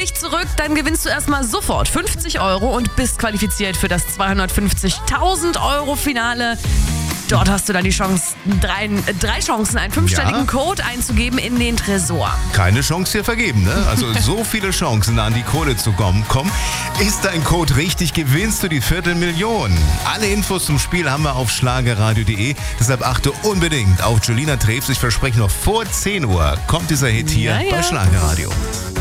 dich zurück, dann gewinnst du erstmal sofort 50 Euro und bist qualifiziert für das 250.000 Euro Finale. Dort hast du dann die Chance, drei Chancen, einen 5-stelligen Code einzugeben in den Tresor. Keine Chance hier vergeben, ne? Also so viele Chancen, an die Kohle zu kommen. Komm, ist dein Code richtig, gewinnst du die 250.000. Alle Infos zum Spiel haben wir auf schlagerradio.de. Deshalb achte unbedingt auf Julina Treves. Ich verspreche noch vor 10 Uhr kommt dieser Hit hier bei Schlagerradio.